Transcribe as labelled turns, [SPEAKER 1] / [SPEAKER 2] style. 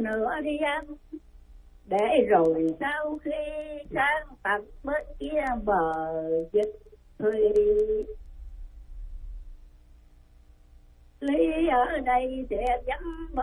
[SPEAKER 1] nữa đi anh, để rồi sau khi sang tận bên kia bờ dịch thủy. Lý ở đây sẽ vắng